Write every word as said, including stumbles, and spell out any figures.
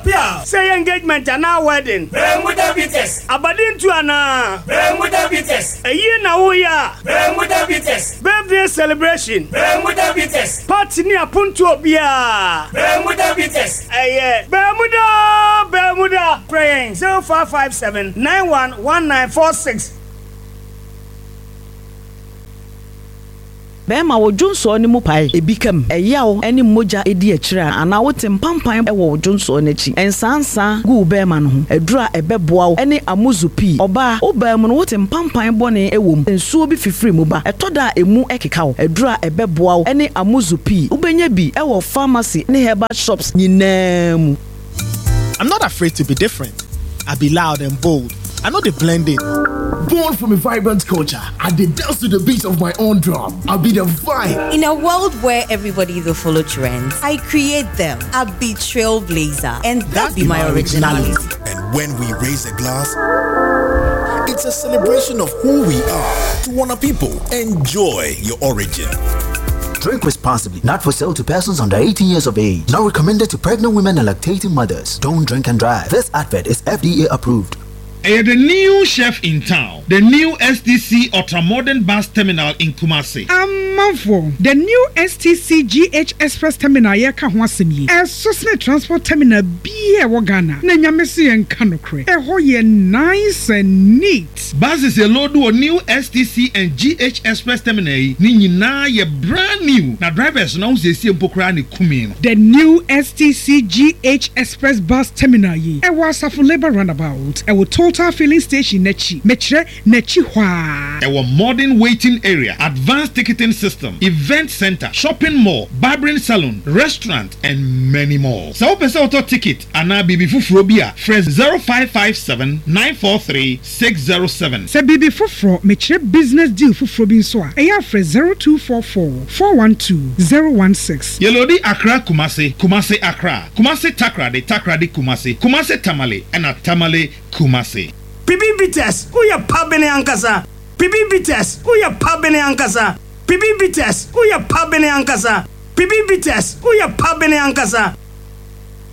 pia. Say engagement and now wedding. Bermuda Beaters. Abadin to ana. Bermuda Beaters. A year now we are. Bermuda Beaters. Birthday celebration. Bermuda Beaters. Party near Punto Bia. Bermuda Beaters. Aye, Bermuda, Bermuda. Praying zero five five seven nine one one nine four six. Bema wo Johnson ni mu pai ebikam eyawo eni moja edi akira ana wote mpampan e wo Johnson n'achi ensansa gu bema no ho edura ebeboa wo eni amuzupi oba wo bema no wote mpampan bone ewom ensuo bi fifiri mu ba etoda emu ekeka wo edura ebeboa wo eni amuzupi ubenya bi e wo pharmacy ni herbal shops nyinam. I'm not afraid to be different. I be loud and bold. I know the blending. Born from a vibrant culture, I did dance to the beat of my own drum. I'll be the vibe. In a world where everybody will follow trends, I create them. I'll be trailblazer, and that be my originality. And when we raise a glass, it's a celebration of who we are. To Warner people, enjoy your origin. Drink responsibly. Not for sale to persons under eighteen years of age. Not recommended to pregnant women and lactating mothers. Don't drink and drive. This advert is F D A approved. Uh, the new chef in town, the new S T C Ultra Modern Bus Terminal in Kumasi. Amanfo, the new S T C G H Express Terminal yeka ho asem yi. E Sosne Transport Terminal bi e wo Ghana. Na nyamese yen kanokre. E ho ye nice and neat. Buses e load o new S T C and G H Express Terminal yi ni nyina ye brand new. Na drivers na usiesie mpokra ne kumi no. The new S T C G H Express Bus Terminal yi. E wo Asafo Labour Roundabout. E wo Total Filling Station nechi. Mechre nechi hwa. E wo modern waiting area, advanced ticketing system, event center, shopping mall, barbering salon, restaurant, and many more. So pese auto ticket ana bibi fufuro bia fresh zero five five seven nine four three six zero seven. Se bibi fufuro mechre business deal fufuro bi nso a eya fresh zero two four four four one two zero one six. Yelodi Accra Kumasi, Kumasi Accra, Kumasi Takrade, Takrade Kumasi, Kumasi Tamale, and a Tamale Kumasi. Pipi Bites, who ya pabene ankasa? Pipi Bites, who ya pabene ankasa? Pipi Bites, who ya pabene ankasa? Pipi Bites, who ya pabene ankasa?